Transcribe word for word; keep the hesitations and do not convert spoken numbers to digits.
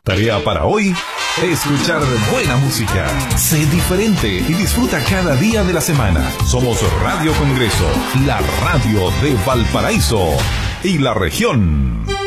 Tarea para hoy: escuchar buena música. Sé diferente y disfruta cada día de la semana. Somos Radio Congreso, la radio de Valparaíso y la región.